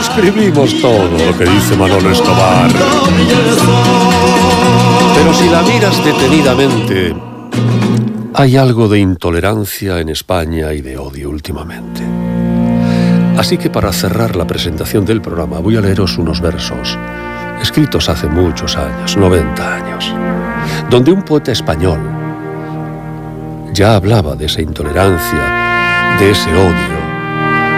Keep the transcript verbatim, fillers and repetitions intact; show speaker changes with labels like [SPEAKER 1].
[SPEAKER 1] Suscribimos todo lo que dice Manolo Escobar. Pero si la miras detenidamente, hay algo de intolerancia en España y de odio últimamente. Así que para cerrar la presentación del programa voy a leeros unos versos escritos hace muchos años, noventa años, donde un poeta español ya hablaba de esa intolerancia, de ese odio,